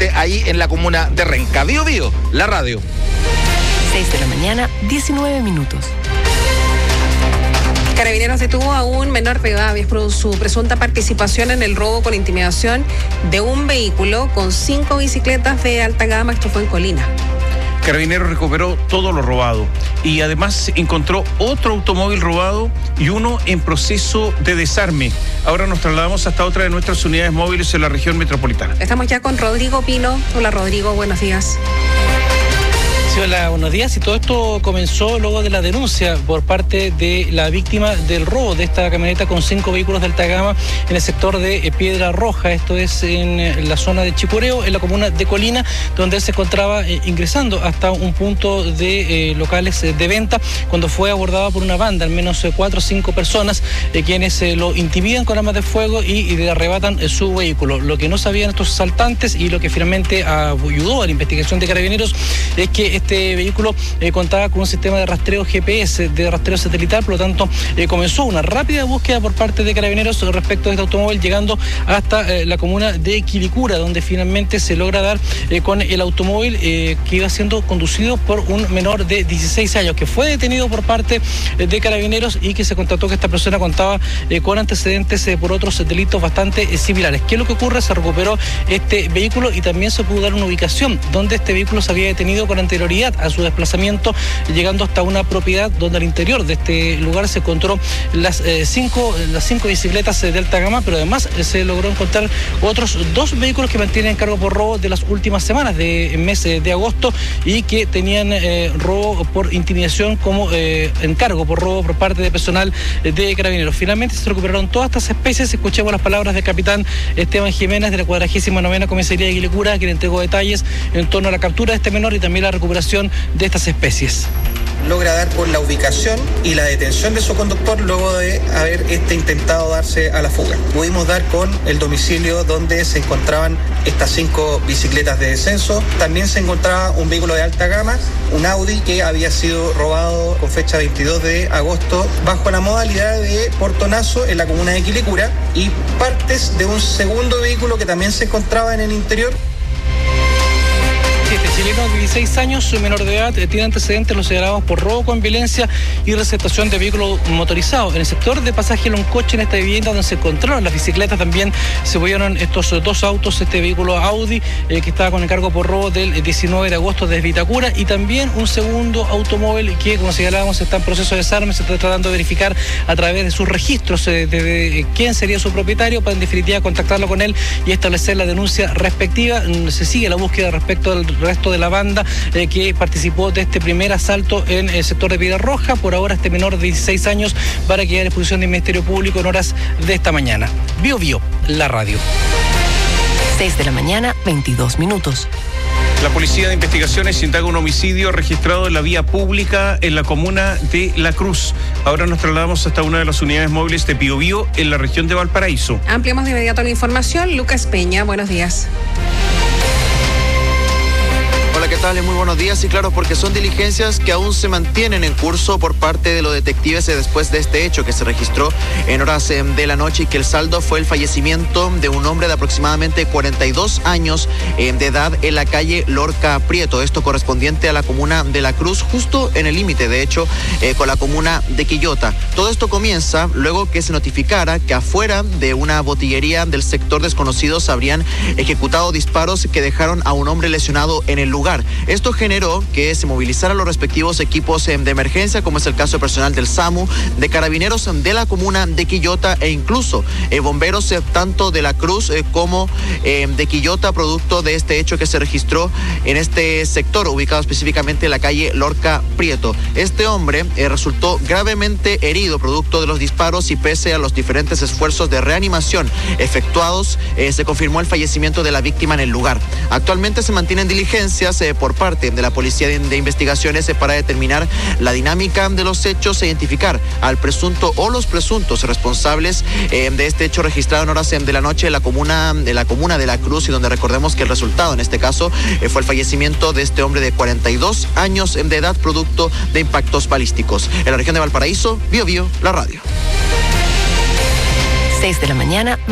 justamente ahí en la comuna de Renca. Bío Bío, la radio. 6 de la mañana, 19 minutos. Carabineros detuvo a un menor de edad por su presunta participación en el robo con intimidación de un vehículo con 5 bicicletas de alta gama. Esto fue en Colina. Carabineros recuperó todo lo robado y además encontró otro automóvil robado y uno en proceso de desarme. Ahora nos trasladamos hasta otra de nuestras unidades móviles en la región metropolitana. Estamos ya con Rodrigo Pino. Hola Rodrigo, buenos días. Sí, hola, buenos días. Y todo esto comenzó luego de la denuncia por parte de la víctima del robo de esta camioneta con 5 vehículos de alta gama en el sector de Piedra Roja. Esto es en la zona de Chicureo, en la comuna de Colina, donde él se encontraba ingresando hasta un punto de locales de venta cuando fue abordado por una banda, al menos 4 o 5 personas, quienes lo intimidan con armas de fuego y le arrebatan su vehículo. Lo que no sabían estos asaltantes y lo que finalmente ayudó a la investigación de Carabineros es que este vehículo contaba con un sistema de rastreo GPS, de rastreo satelital. Por lo tanto, comenzó una rápida búsqueda por parte de Carabineros respecto a este automóvil, llegando hasta la comuna de Quilicura, donde finalmente se logra dar con el automóvil que iba siendo conducido por un menor de 16 años, que fue detenido por parte de Carabineros y que se constató que esta persona contaba con antecedentes por otros delitos bastante similares. ¿Qué es lo que ocurre? Se recuperó este vehículo y también se pudo dar una ubicación donde este vehículo se había detenido con anterioridad a su desplazamiento, llegando hasta una propiedad donde al interior de este lugar se encontró las cinco bicicletas de alta gama, pero además se logró encontrar otros 2 vehículos que mantienen cargo por robo de las últimas semanas de mes de agosto y que tenían robo por intimidación como encargo por robo por parte de personal de Carabineros. Finalmente se recuperaron todas estas especies. Escuchemos las palabras del capitán Esteban Jiménez de la 49ª Comisaría de Quilicura, quien entregó detalles en torno a la captura de este menor y también la recuperación de estas especies. Logra dar con la ubicación y la detención de su conductor luego de haber intentado darse a la fuga. Pudimos dar con el domicilio donde se encontraban estas 5 bicicletas de descenso. También se encontraba un vehículo de alta gama, un Audi, que había sido robado con fecha 22 de agosto bajo la modalidad de portonazo en la comuna de Quilicura, y partes de un segundo vehículo que también se encontraba en el interior. Este chileno de 16 años, menor de edad, tiene antecedentes los señalados por robo con violencia y receptación de vehículos motorizados. En el sector de pasaje Loncoche, en esta vivienda donde se encontraron las bicicletas, también se hallaron estos 2 autos, este vehículo Audi que estaba con encargo por robo del 19 de agosto desde Vitacura, y también un segundo automóvil que, como señalábamos, está en proceso de desarme. Se está tratando de verificar a través de sus registros de quién sería su propietario para en definitiva contactarlo con él y establecer la denuncia respectiva. Se sigue la búsqueda respecto al resto de la banda que participó de este primer asalto en el sector de Piedra Roja. Por ahora este menor de 16 años va a quedar en exposición del Ministerio Público en horas de esta mañana. Bío Bío, la radio. 6 de la mañana, 22 minutos. La Policía de Investigaciones indaga un homicidio registrado en la vía pública en la comuna de La Cruz. Ahora nos trasladamos hasta una de las unidades móviles de Bío Bío en la región de Valparaíso. Ampliamos de inmediato la información. Lucas Peña, buenos días. Hola, ¿qué tal? Muy buenos días. Y claro, porque son diligencias que aún se mantienen en curso por parte de los detectives después de este hecho que se registró en horas de la noche y que el saldo fue el fallecimiento de un hombre de aproximadamente 42 años de edad en la calle Lorca Prieto. Esto correspondiente a la comuna de La Cruz, justo en el límite, de hecho, con la comuna de Quillota. Todo esto comienza luego que se notificara que afuera de una botillería del sector desconocidos habrían ejecutado disparos que dejaron a un hombre lesionado en el lugar. Esto generó que se movilizaran los respectivos equipos de emergencia, como es el caso de personal del SAMU, de Carabineros de la comuna de Quillota e incluso bomberos tanto de La Cruz como de Quillota, producto de este hecho que se registró en este sector, ubicado específicamente en la calle Lorca Prieto. Este hombre resultó gravemente herido producto de los disparos y pese a los diferentes esfuerzos de reanimación efectuados, se confirmó el fallecimiento de la víctima en el lugar. Actualmente se mantienen diligencias por parte de la Policía de Investigaciones para determinar la dinámica de los hechos e identificar al presunto o los presuntos responsables de este hecho registrado en horas de la noche en la comuna de La Cruz, y donde recordemos que el resultado en este caso fue el fallecimiento de este hombre de 42 años de edad producto de impactos balísticos. En la región de Valparaíso, Bío Bío, la radio. 6 de la mañana.